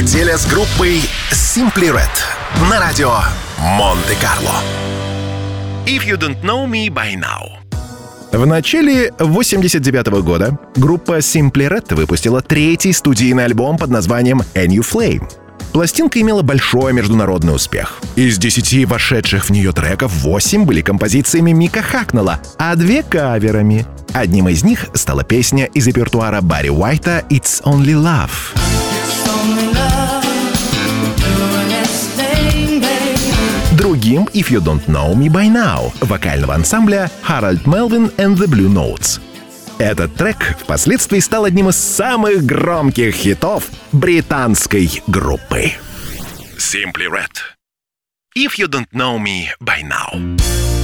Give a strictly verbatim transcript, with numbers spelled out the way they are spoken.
неделя с группой Simply Red на радио Монте-Карло. If You Don't Know Me By Now. В начале восемьдесят девятого года группа Simply Red выпустила третий студийный альбом под названием A New Flame. Пластинка имела большой международный успех. Из десяти вошедших в нее треков восемь были композициями Мика Хакнелла, а две — каверами. Одним из них стала песня из репертуара Барри Уайта «It's Only Love». Другим — «If You Don't Know Me By Now» вокального ансамбля Harold Melvin and the Blue Notes. Этот трек впоследствии стал одним из самых громких хитов британской группы. Simply Red. If You Don't Know Me By Now.